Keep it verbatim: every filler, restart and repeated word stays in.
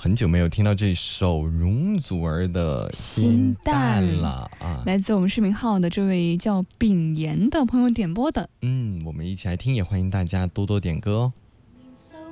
很久没有听到这首容祖儿的心淡了啊， 来自我们视频号的这位叫秉言的朋友点播的。 嗯，我们一起来听，也欢迎大家多多点歌哦。